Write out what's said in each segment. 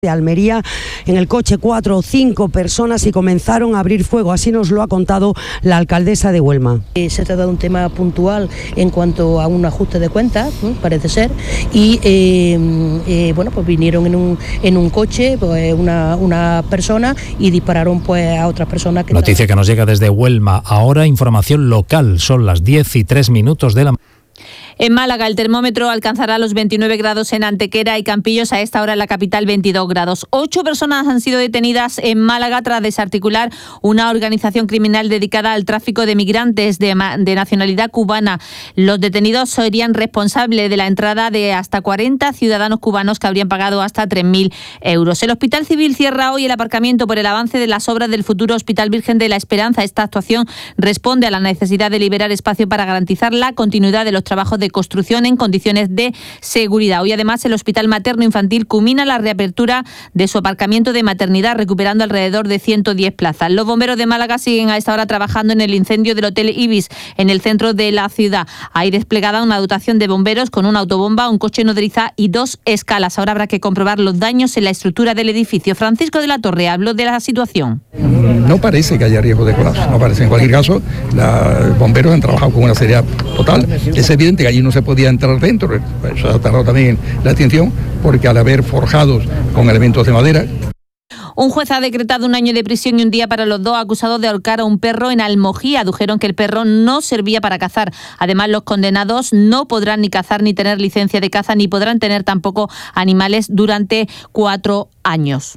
de Almería. En el coche 4 o 5 personas y comenzaron a abrir fuego. Así nos lo ha contado la alcaldesa de Huelma. Se trata de un tema puntual en cuanto a un ajuste de cuentas, parece ser, y pues vinieron en un coche pues, una persona y dispararon pues a otras personas. Noticia que nos llega desde Huelma. Ahora información local. Son las 10:03 de la mañana. En Málaga el termómetro alcanzará los 29 grados en Antequera y Campillos, a esta hora en la capital 22 grados. 8 personas han sido detenidas en Málaga tras desarticular una organización criminal dedicada al tráfico de migrantes de nacionalidad cubana. Los detenidos serían responsables de la entrada de hasta 40 ciudadanos cubanos que habrían pagado hasta 3.000 euros. El Hospital Civil cierra hoy el aparcamiento por el avance de las obras del futuro Hospital Virgen de la Esperanza. Esta actuación responde a la necesidad de liberar espacio para garantizar la continuidad de los trabajos de construcción en condiciones de seguridad. Hoy además el Hospital Materno Infantil culmina la reapertura de su aparcamiento de maternidad, recuperando alrededor de 110 plazas. Los bomberos de Málaga siguen a esta hora trabajando en el incendio del Hotel Ibis en el centro de la ciudad. Hay desplegada una dotación de bomberos con una autobomba, un coche nodriza y 2 escalas. Ahora habrá que comprobar los daños en la estructura del edificio. Francisco de la Torre habló de la situación. No parece que haya riesgo de colapso, no parece. En cualquier caso, los bomberos han trabajado con una seriedad total. Es evidente que allí no se podía entrar dentro, eso ha tardado también la atención, porque al haber forjados con elementos de madera. Un juez ha decretado 1 año de prisión y 1 día para los 2 acusados de ahorcar a un perro en Almojí. Adujeron que el perro no servía para cazar. Además, los condenados no podrán ni cazar ni tener licencia de caza, ni podrán tener tampoco animales durante 4 años.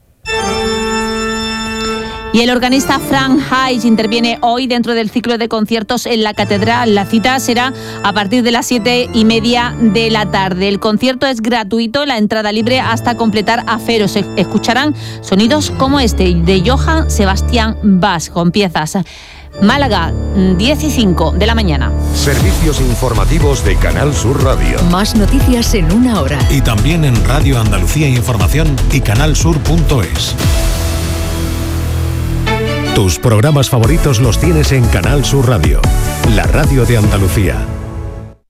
Y el organista Frank Hayes interviene hoy dentro del ciclo de conciertos en la Catedral. La cita será a partir de las 7:30 de la tarde. El concierto es gratuito, la entrada libre hasta completar aforo. Se escucharán sonidos como este de Johann Sebastian Bach, con piezas. Málaga, 10:05 de la mañana. Servicios informativos de Canal Sur Radio. Más noticias en 1 hora. Y también en Radio Andalucía Información y canalsur.es. Tus programas favoritos los tienes en Canal Sur Radio, la radio de Andalucía.